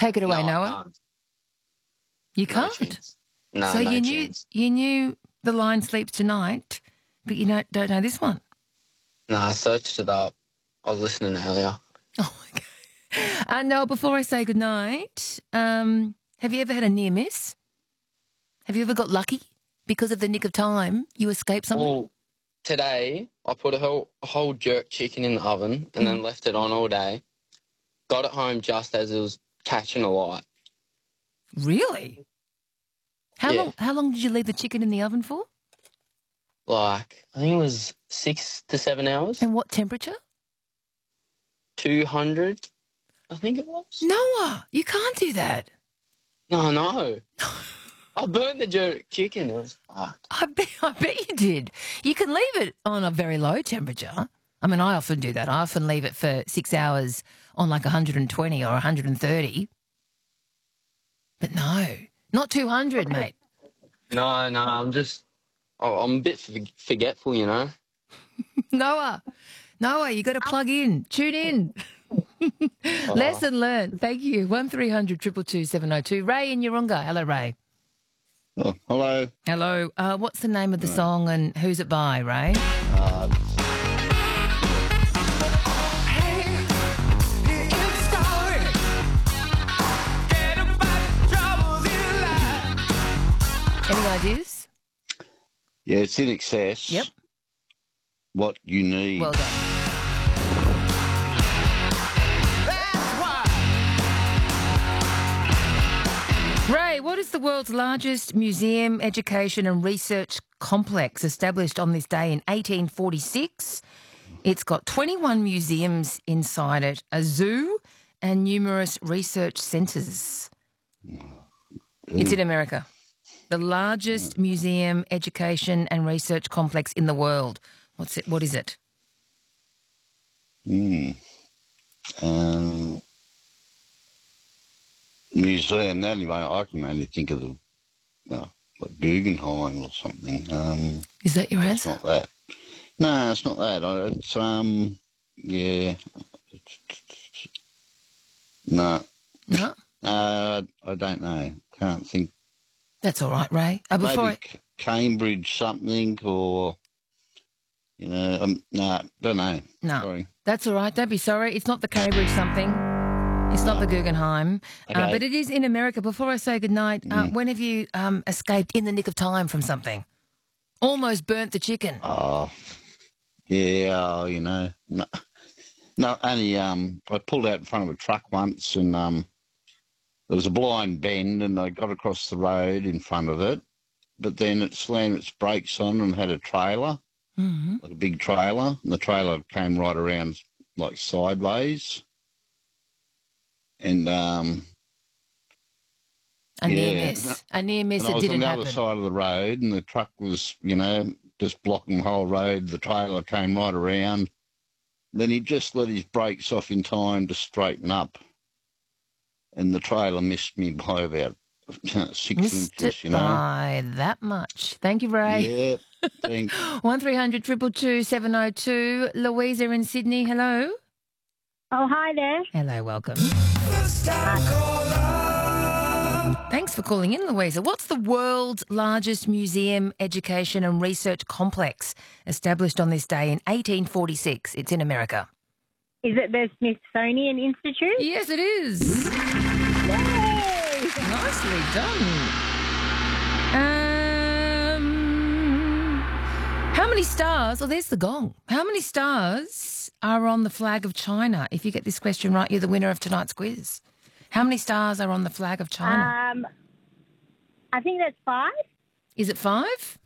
Take it away, No, I Noah. can't. You No can't. chance. No, So no you chance. knew the line sleeps tonight, but you don't know this one. No, I searched it up. I was listening earlier. Oh, okay. Noah, before I say goodnight, have you ever had a near miss? Have you ever got lucky because of the nick of time you escaped something? Well, today I put a whole jerk chicken in the oven and then left it on all day. Got it home just as it was catching a light. Really? Yeah. How long did you leave the chicken in the oven for? Like, I think it was 6 to 7 hours. And what temperature? 200, I think it was. Noah, you can't do that. No. I burned the jerk chicken. It was fucked. I bet you did. You can leave it on a very low temperature. I mean, I often do that. I often leave it for 6 hours on like 120 or 130. But no, not 200, mate. No, I'm a bit forgetful, you know. Noah, you got to plug in. Tune in. Lesson learned. Thank you. 1300 222 702. Ray in Urunga. Hello, Ray. Oh, hello. Hello. What's the name of the song and who's it by, Ray? Any ideas? Yeah, it's In Excess. Yep. What You Need. Well done. Ray, what is the world's largest museum, education and research complex established on this day in 1846? It's got 21 museums inside it, a zoo and numerous research centres. It's in America. The largest museum, education and research complex in the world. What is it? Museum, anyway, I can only think of the like Guggenheim or something. Is that your It's answer? not that. No, it's not that. It's, yeah. No. No? I don't know. Can't think. That's all right, Ray. Before Maybe Cambridge something or, no, don't know. No. Sorry. That's all right. Don't be sorry. It's not the Cambridge something. It's not the Guggenheim. Okay. But it is in America. Before I say goodnight, when have you escaped in the nick of time from something? Almost burnt the chicken. Oh, yeah, No, only I pulled out in front of a truck once and there was a blind bend and I got across the road in front of it, but then it slammed its brakes on and had a trailer, like a big trailer, and the trailer came right around like sideways. And A near miss. A near miss and I that was on didn't the happen. other side of the road and the truck was, just blocking the whole road. The trailer came right around. Then he just let his brakes off in time to straighten up. And the trailer missed me by about 6 Missed inches, it by that much. Thank you, Ray. Yeah, thanks. 1300 222 702. Louisa in Sydney. Hello. Oh, hi there. Hello, welcome. Thanks for calling in, Louisa. What's the world's largest museum, education and research complex established on this day in 1846? It's in America. Is it the Smithsonian Institute? Yes, it is. Yay! Nicely done. How many stars? Oh, there's the gong. How many stars are on the flag of China? If you get this question right, you're the winner of tonight's quiz. How many stars are on the flag of China? I think that's 5. Is it 5?